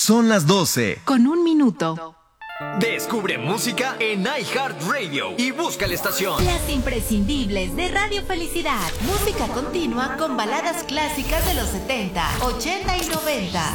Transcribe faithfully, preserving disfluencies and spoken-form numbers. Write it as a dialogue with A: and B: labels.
A: Son las doce.
B: Con un minuto.
C: Descubre música en iHeartRadio y busca la estación.
D: Las imprescindibles de Radio Felicidad. Música continua con baladas clásicas de los setenta, ochenta y noventa.